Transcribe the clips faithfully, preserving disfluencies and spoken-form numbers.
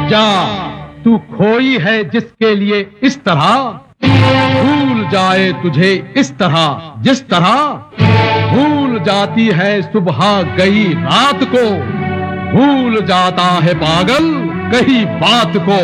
जा, तू खोई है जिसके लिए इस तरह, भूल जाए तुझे इस तरह जिस तरह भूल जाती है सुबह गई रात को, भूल जाता है पागल कही बात को।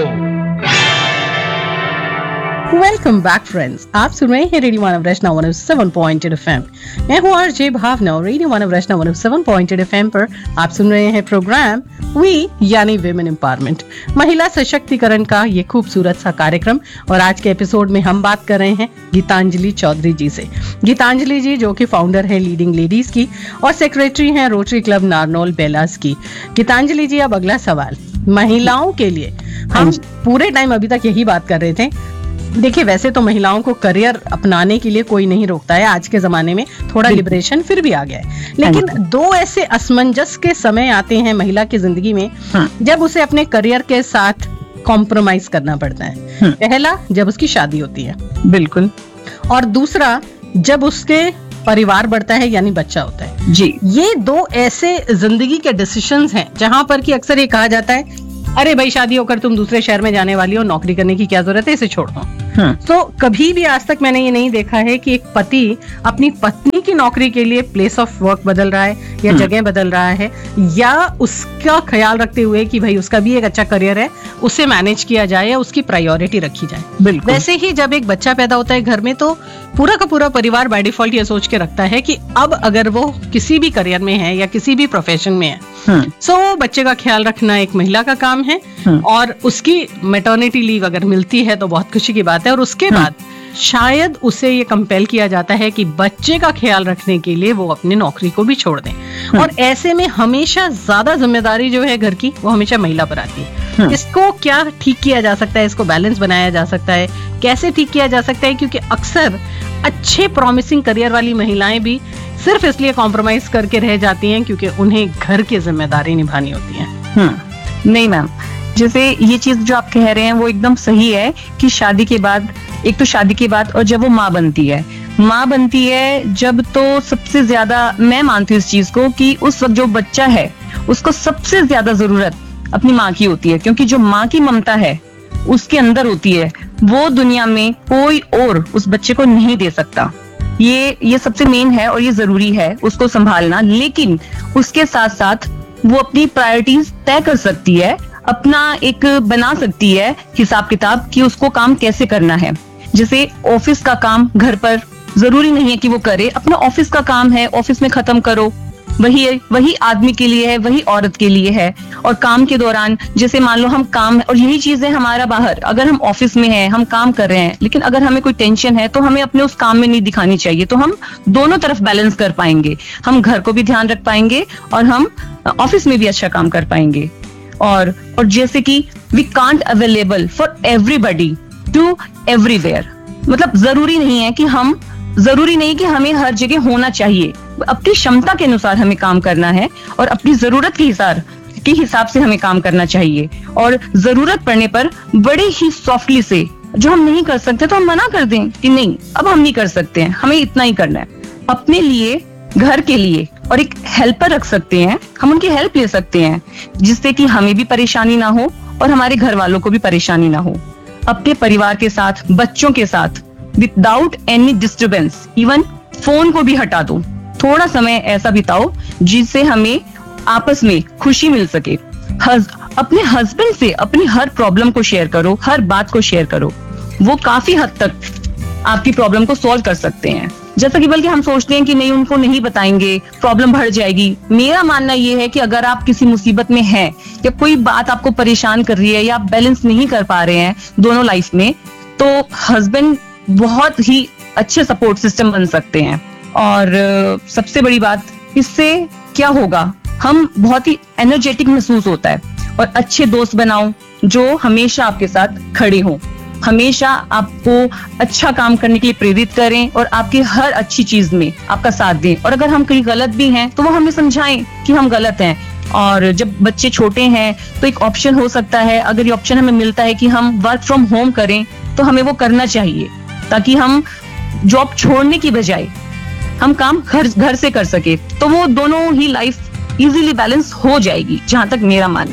वेलकम बैक फ्रेंड्स, आप सुन रहे हैं रेडियो मानव रचना one O seven point eight F M. मैं हूँ आरजे भावना और रेडियो मानव रचना one O seven point eight F M पर आप सुन रहे हैं प्रोग्राम वी यानी विमेन एम्पावरमेंट, महिला सशक्तिकरण का ये खूबसूरत सा कार्यक्रम। और आज के एपिसोड में हम बात कर रहे हैं गीतांजलि चौधरी जी से। गीतांजलि जी जो कि फाउंडर है लीडिंग लेडीज की और सेक्रेटरी हैं रोटरी क्लब नारनौल बेलास की। गीतांजलि जी, अब अगला सवाल महिलाओं के लिए, हम पूरे टाइम अभी तक यही बात कर रहे थे। देखिए, वैसे तो महिलाओं को करियर अपनाने के लिए कोई नहीं रोकता है, आज के जमाने में थोड़ा लिबरेशन फिर भी आ गया है, लेकिन दो ऐसे असमंजस के समय आते हैं महिला की जिंदगी में जब उसे अपने करियर के साथ कॉम्प्रोमाइज करना पड़ता है। पहला, जब उसकी शादी होती है, बिल्कुल, और दूसरा जब उसके परिवार बढ़ता है यानी बच्चा होता है जी। ये दो ऐसे जिंदगी के डिसीजंस हैं जहां पर कि अक्सर ये कहा जाता है, अरे भाई शादी होकर तुम दूसरे शहर में जाने वाली हो, नौकरी करने की क्या जरूरत है, इसे छोड़ दो। तो कभी भी आज तक मैंने ये नहीं देखा है कि एक पति अपनी पत्नी की नौकरी के लिए प्लेस ऑफ वर्क बदल रहा है या जगह बदल रहा है, या उसका ख्याल रखते हुए कि भाई उसका भी एक अच्छा करियर है, उसे मैनेज किया जाए या उसकी प्रायोरिटी रखी जाए। बिल्कुल। वैसे ही जब एक बच्चा पैदा होता है घर में, तो पूरा का पूरा परिवार बाय डिफॉल्ट ये सोच के रखता है कि अब अगर वो किसी भी करियर में है या किसी भी प्रोफेशन में है, सो बच्चे का ख्याल रखना एक महिला का काम है, और उसकी मैटरनिटी लीव अगर मिलती है तो बहुत खुशी की बात है। और उसके बाद शायद उसे ये कंपेल किया जाता है कि बच्चे का ख्याल रखने के लिए वो अपनी नौकरी को भी छोड़ दें, और ऐसे में हमेशा ज्यादा जिम्मेदारी जो है घर की वो हमेशा महिला पर आती है। इसको क्या ठीक किया जा सकता है, इसको बैलेंस बनाया जा सकता है, कैसे ठीक किया जा सकता है? क्योंकि अक्सर अच्छे प्रॉमिसिंग करियर वाली महिलाएं भी सिर्फ इसलिए कॉम्प्रोमाइज करके रह जाती हैं क्योंकि उन्हें घर की जिम्मेदारी निभानी होती है। नहीं मैम, जैसे ये चीज जो आप कह रहे हैं वो एकदम सही है कि शादी के बाद, एक तो शादी के बाद और जब वो माँ बनती है, माँ बनती है जब, तो सबसे ज्यादा मैं मानती हूँ इस चीज को कि उस वक्त जो बच्चा है उसको सबसे ज्यादा जरूरत अपनी माँ की होती है, क्योंकि जो माँ की ममता है उसके अंदर होती है, वो दुनिया में कोई और उस बच्चे को नहीं दे सकता। ये ये सबसे मेन है और ये जरूरी है उसको संभालना। लेकिन उसके साथ साथ वो अपनी प्रायोरिटीज तय कर सकती है, अपना एक बना सकती है हिसाब किताब कि उसको काम कैसे करना है। जैसे ऑफिस का काम घर पर जरूरी नहीं है कि वो करे, अपना ऑफिस का काम है ऑफिस में खत्म करो, वही वही आदमी के लिए है, वही औरत के लिए है। और काम के दौरान जैसे मान लो हम काम, और यही चीज है हमारा बाहर, अगर हम ऑफिस में हैं, हम काम कर रहे हैं, लेकिन अगर हमें कोई टेंशन है तो हमें अपने उस काम में नहीं दिखानी चाहिए, तो हम दोनों तरफ बैलेंस कर पाएंगे, हम घर को भी ध्यान रख पाएंगे और हम ऑफिस में भी अच्छा काम कर पाएंगे। और और जैसे कि we can't available for everybody to everywhere, मतलब जरूरी नहीं है कि हम जरूरी नहीं कि हमें हर जगह होना चाहिए, अपनी क्षमता के अनुसार हमें काम करना है और अपनी जरूरत के हिसाब के हिसाब से हमें काम करना चाहिए। और जरूरत पड़ने पर बड़े ही सॉफ्टली से, जो हम नहीं कर सकते तो हम मना कर दें कि नहीं अब हम नहीं कर सकते हैं, हमें इतना ही करना है। अपने लिए, घर के लिए, और एक हेल्पर रख सकते हैं, हम उनकी हेल्प ले सकते हैं जिससे कि हमें भी परेशानी ना हो और हमारे घर वालों को भी परेशानी ना हो। अपने परिवार के साथ, बच्चों के साथ without any disturbance, even phone को भी हटा दो, थोड़ा समय ऐसा बिताओ जिससे हमें आपस में खुशी मिल सके। हज, अपने हस्बैंड से अपनी हर प्रॉब्लम को शेयर करो, हर बात को शेयर करो, वो काफी हद तक आपकी प्रॉब्लम को सॉल्व कर सकते हैं। जैसा कि बल्कि हम सोचते हैं कि नहीं उनको नहीं बताएंगे, प्रॉब्लम बढ़ जाएगी। मेरा मानना ये है कि अगर आप किसी मुसीबत में हैं या कोई बात आपको परेशान कर रही है या आप बैलेंस नहीं कर पा रहे हैं दोनों लाइफ में, तो हस्बैंड बहुत ही अच्छे सपोर्ट सिस्टम बन सकते हैं। और सबसे बड़ी बात, इससे क्या होगा, हम बहुत ही एनर्जेटिक महसूस होता है। और अच्छे दोस्त बनाओ जो हमेशा आपके साथ खड़े हों, हमेशा आपको अच्छा काम करने के लिए प्रेरित करें और आपकी हर अच्छी चीज में आपका साथ दें। और अगर हम कहीं गलत भी हैं तो वो हमें समझाएं कि हम गलत हैं। और जब बच्चे छोटे हैं तो एक ऑप्शन हो सकता है, अगर ये ऑप्शन हमें मिलता है कि हम वर्क फ्रॉम होम करें तो हमें वो करना चाहिए, ताकि हम जॉब छोड़ने की बजाय हम काम घर घर से कर सके, तो वो दोनों ही लाइफ इजीली बैलेंस हो जाएगी, जहां तक मेरा मानना है।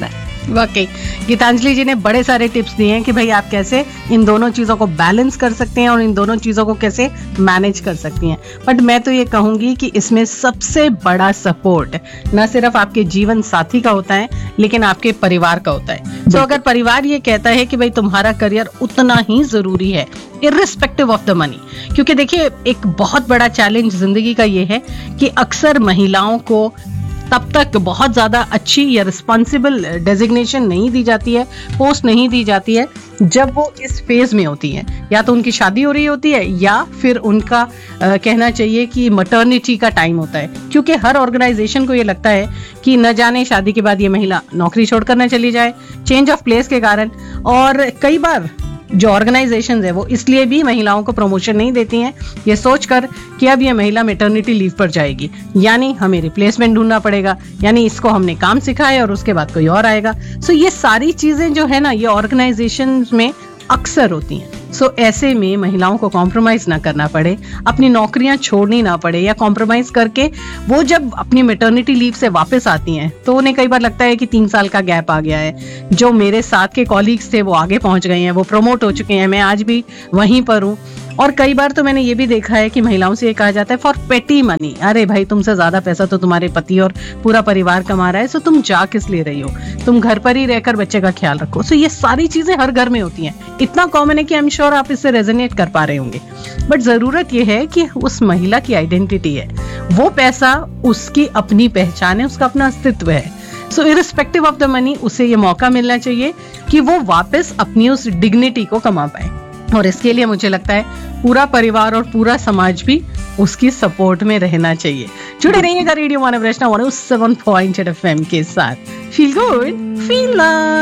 वाकई गीतांजलि जी ने बड़े सारे टिप्स दिए हैं कि भाई आप कैसे इन दोनों चीज़ों को बैलेंस कर सकते हैं और इन दोनों चीज़ों को कैसे मैनेज कर सकती हैं। बट मैं तो ये कहूँगी कि इसमें सबसे बड़ा सपोर्ट ना सिर्फ आपके जीवन साथी का होता है लेकिन आपके परिवार का होता है। तो अगर परिवार ये कहता है कि भाई तुम्हारा करियर उतना ही ज़रूरी है इर्रिस्पेक्टिव ऑफ द मनी, क्योंकि देखिए एक बहुत बड़ा चैलेंज जिंदगी का ये है कि अक्सर महिलाओं को तब तक बहुत ज्यादा अच्छी या रिस्पॉन्सिबल डेजिग्नेशन नहीं दी जाती है, पोस्ट नहीं दी जाती है जब वो इस फेज में होती है, या तो उनकी शादी हो रही होती है या फिर उनका आ, कहना चाहिए कि मटर्निटी का टाइम होता है। क्योंकि हर ऑर्गेनाइजेशन को ये लगता है कि न जाने शादी के बाद ये महिला नौकरी छोड़कर न चली जाए चेंज ऑफ प्लेस के कारण। और कई बार जो ऑर्गेनाइजेशंस है वो इसलिए भी महिलाओं को प्रमोशन नहीं देती हैं ये सोचकर कि अब ये महिला मैटरनिटी लीव पर जाएगी, यानी हमें रिप्लेसमेंट ढूंढना पड़ेगा, यानी इसको हमने काम सिखाया और उसके बाद कोई और आएगा। सो ये सारी चीजें जो है ना ये ऑर्गेनाइजेशंस में अक्सर होती हैं। सो so, ऐसे में महिलाओं को कॉम्प्रोमाइज ना करना पड़े, अपनी नौकरियां छोड़नी ना पड़े, या कॉम्प्रोमाइज करके वो जब अपनी मैटरनिटी लीव से वापस आती हैं तो उन्हें कई बार लगता है कि तीन साल का गैप आ गया है, जो मेरे साथ के कॉलीग्स थे वो आगे पहुंच गए हैं, वो प्रमोट हो चुके हैं, मैं आज भी वहीं पर हूँ। और कई बार तो मैंने ये भी देखा है कि महिलाओं से ये कहा जाता है फॉर पेटी मनी, अरे भाई तुमसे ज्यादा पैसा तो तुम्हारे पति और पूरा परिवार कमा रहा है, सो तुम जा किस लिए रही हो, तुम घर पर ही रहकर बच्चे का ख्याल रखो। सो ये सारी चीजें हर घर में होती हैं, इतना कॉमन है कि आई एम श्योर आप इससे रेजोनेट कर पा रहे होंगे। बट जरूरत ये है कि उस महिला की आइडेंटिटी है, वो पैसा उसकी अपनी पहचान है, उसका अपना अस्तित्व है। So irrespective of the money उसे ये मौका मिलना चाहिए कि वो वापस अपनी उस डिग्निटी को कमा पाए, और इसके लिए मुझे लगता है पूरा परिवार और पूरा समाज भी उसकी सपोर्ट में रहना चाहिए। जुड़े रहिएगा रेडियो मानव रचना one O seven point eight F M के साथ। Feel good feel love.